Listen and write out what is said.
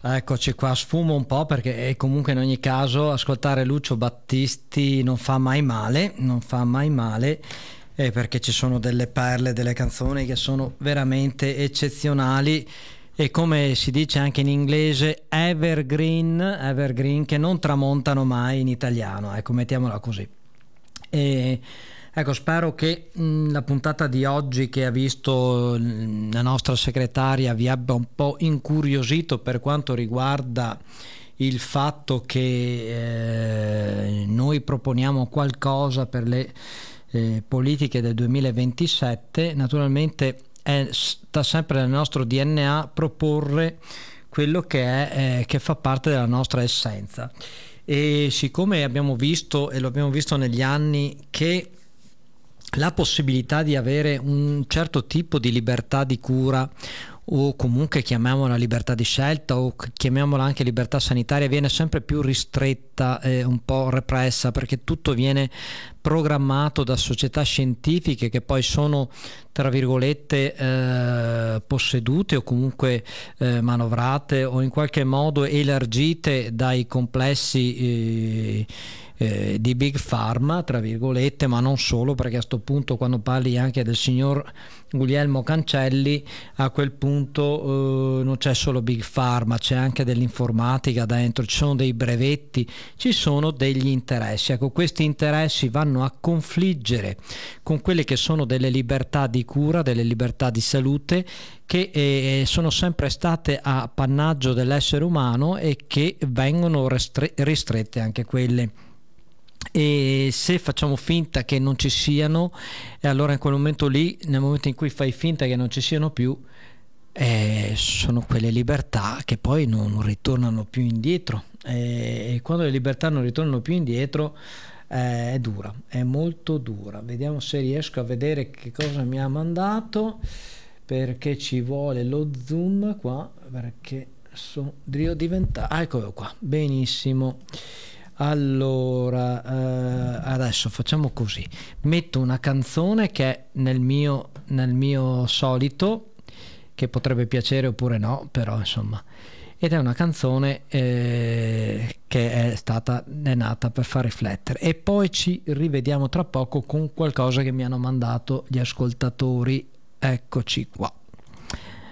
Eccoci qua, sfumo un po' perché comunque in ogni caso ascoltare Lucio Battisti non fa mai male, non fa mai male, perché ci sono delle perle, delle canzoni che sono veramente eccezionali e come si dice anche in inglese evergreen, evergreen che non tramontano mai in italiano, ecco, mettiamola così. E ecco, spero che la puntata di oggi che ha visto la nostra segretaria vi abbia un po' incuriosito per quanto riguarda il fatto che noi proponiamo qualcosa per le politiche del 2027. Naturalmente sta sempre nel nostro DNA proporre quello che fa parte della nostra essenza. E siccome abbiamo visto, e lo abbiamo visto negli anni, che la possibilità di avere un certo tipo di libertà di cura, o comunque chiamiamola libertà di scelta o chiamiamola anche libertà sanitaria, viene sempre più ristretta e un po' repressa, perché tutto viene programmato da società scientifiche che poi sono tra virgolette possedute o comunque manovrate o in qualche modo elargite dai complessi di Big Pharma, tra virgolette, ma non solo, perché a questo punto quando parli anche del signor Guglielmo Cancelli, a quel punto non c'è solo Big Pharma, c'è anche dell'informatica dentro, ci sono dei brevetti, ci sono degli interessi. Ecco, questi interessi vanno a confliggere con quelle che sono delle libertà di cura, delle libertà di salute che sono sempre state a appannaggio dell'essere umano e che vengono ristrette anche quelle. E se facciamo finta che non ci siano, e allora in quel momento lì, nel momento in cui fai finta che non ci siano più, sono quelle libertà che poi non ritornano più indietro, e quando le libertà non ritornano più indietro è dura, è molto dura. Vediamo se riesco a vedere che cosa mi ha mandato, perché ci vuole lo zoom qua, perché sono diventato, eccolo qua, benissimo. Allora, adesso facciamo così, metto una canzone che è nel mio solito, che potrebbe piacere oppure no, però insomma, ed è una canzone che è nata per far riflettere, e poi ci rivediamo tra poco con qualcosa che mi hanno mandato gli ascoltatori. Eccoci qua.